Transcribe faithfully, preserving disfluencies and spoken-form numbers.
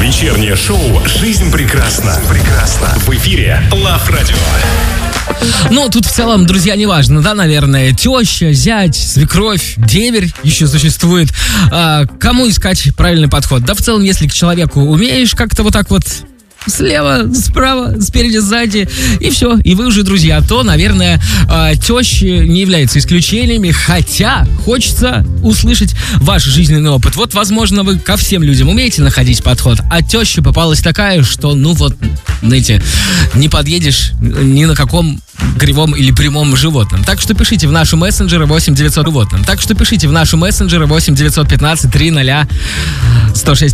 Вечернее шоу «Жизнь прекрасна». Прекрасна. В эфире Лав Радио. Ну, тут в целом, друзья, неважно, да, наверное, теща, зять, свекровь, деверь еще существует. А, кому искать правильный подход? Да, в целом, если к человеку умеешь как-то вот так вот слева, справа, спереди, сзади, и все, и вы уже друзья, то, наверное, тещи не являются исключениями, хотя хочется услышать ваш жизненный опыт. Вот, возможно, вы ко всем людям умеете находить подход, а теща попалась такая, что, ну вот, знаете, не подъедешь ни на каком кривом или прямом животном. Так что пишите в наши мессенджеры восемь девятьсот животным. Так что пишите в наши мессенджеры восемь девятьсот пятнадцать три ноль сто шесть